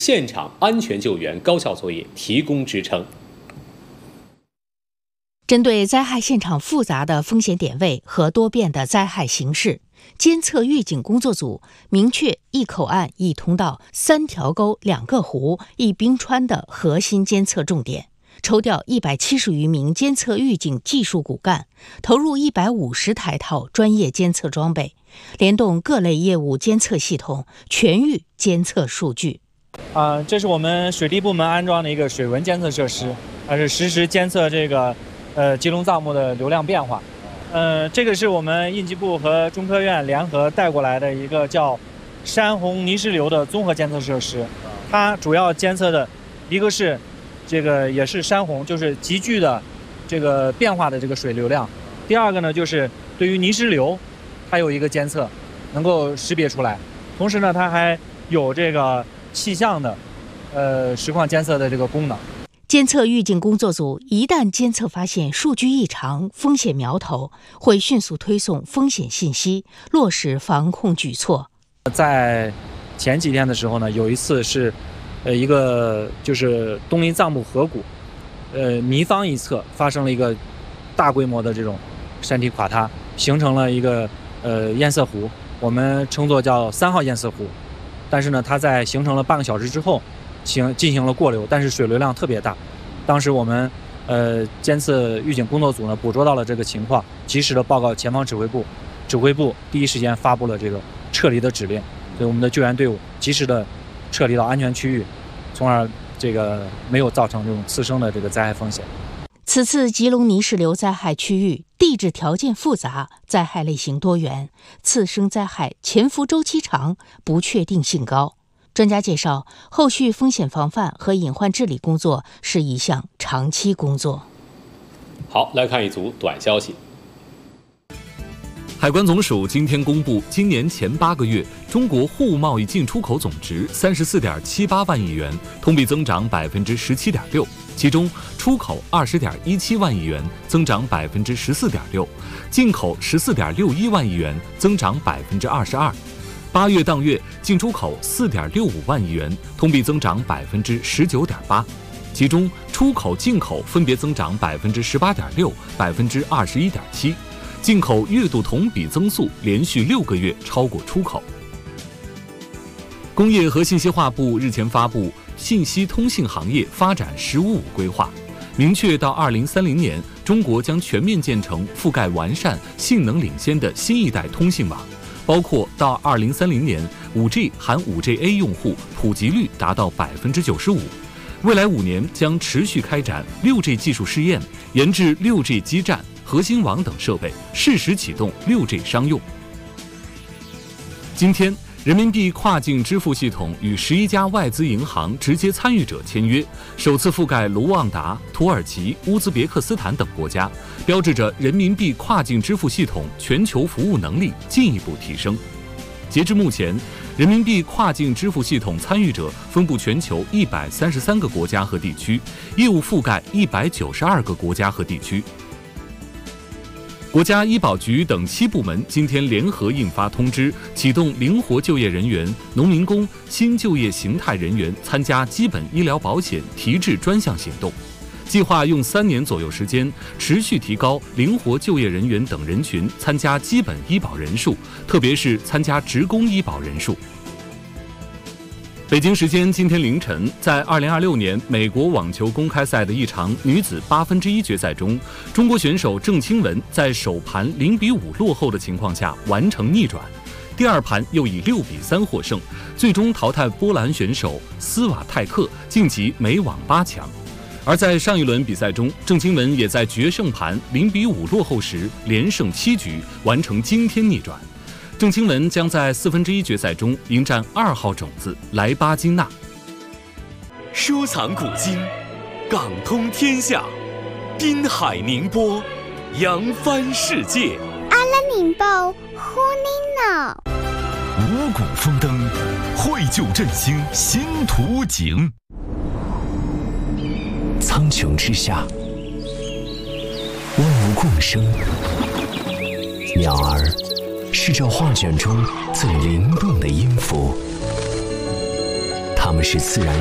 现场安全救援、高效作业提供支撑。 针对灾害现场复杂的风险点位和多变的灾害形势，监测预警工作组明确1口岸1通道3条沟2个湖1冰川的核心监测重点，抽调170余名监测预警技术骨干，投入150台套专业监测装备，联动各类业务监测系统，全域监测数据。 这是我们水利部门安装的一个水文监测设施，它是实时监测这个吉隆藏木的流量变化。这个是我们应急部和中科院联合带过来的一个叫山洪泥石流的综合监测设施，它主要监测的一个是这个也是山洪，就是急剧的这个变化的这个水流量。第二个呢，就是对于泥石流，它有一个监测，能够识别出来。同时呢，它还有这个气象的实况监测的这个功能。 监测预警工作组一旦监测发现数据异常、风险苗头，会迅速推送风险信息，落实防控举措。 在前几天的时候呢，有一次是一个就是东林藏木河谷泥方一侧发生了一个大规模的这种山体垮塌，形成了一个堰塞湖，我们称作叫3号堰塞湖。但是呢，它在形成了半个小时之后进行了过流，但是水流量特别大。当时我们监测预警工作组呢捕捉到了这个情况，及时的报告前方指挥部，指挥部第一时间发布了这个撤离的指令，所以我们的救援队伍及时的撤离到安全区域，从而这个没有造成这种次生的这个灾害风险。 此次吉隆泥石流灾害区域地质条件复杂，灾害类型多元，次生灾害潜伏周期长，不确定性高。专家介绍，后续风险防范和隐患治理工作是一项长期工作。 好，来看一组短消息。 海关总署今天公布，今年前8个月，中国货物贸易进出口总值34.78万亿元，同比增长17.6%，其中出口20.17万亿元，增长14.6%，进口14.61万亿元，增长22%。8月当月进出口4.65万亿元，同比增长19.8%，其中出口、进口分别增长18.6%、21.7%，进口月度同比增速连续6个月超过出口。工业和信息化部日前发布信息通信行业发展“15+5”规划，明确到2030年，中国将全面建成覆盖完善、性能领先的新一代通信网。包括到2030年 5G 含 5G-A 用户普及率达到95%，未来5年将持续开展 6G 技术试验，研制 6G 基站、核心网等设备，适时启动 6G 商用。今天，人民币跨境支付系统与11家外资银行直接参与者签约，首次覆盖卢旺达、土耳其、乌兹别克斯坦等国家，标志着人民币跨境支付系统全球服务能力进一步提升。截至目前，人民币跨境支付系统参与者分布全球133个国家和地区，业务覆盖192个国家和地区。国家医保局等7部门今天联合印发通知，启动灵活就业人员、农民工、新就业形态人员参加基本医疗保险提质专项行动，计划用3年左右时间，持续提高灵活就业人员等人群参加基本医保人数，特别是参加职工医保人数。北京时间今天凌晨，在2026年美国网球公开赛的一场女子1/8决赛中，中国选手郑钦文在首盘0-5落后的情况下完成逆转，第2盘又以6-3获胜，最终淘汰波兰选手斯瓦泰克，晋级美网8强。而在上一轮比赛中，郑钦文也在决胜盘0-5落后时连胜7局，完成惊天逆转。郑钦文将在1/4决赛中迎战2号种子莱巴金娜。 收藏古今，港通天下，滨海宁波，扬帆世界。 阿拉宁波，呼尼闹。 五谷丰登，绘就振兴新图景。苍穹之下，万物共生，鸟儿是这画卷中最灵动的音符，它它们是自然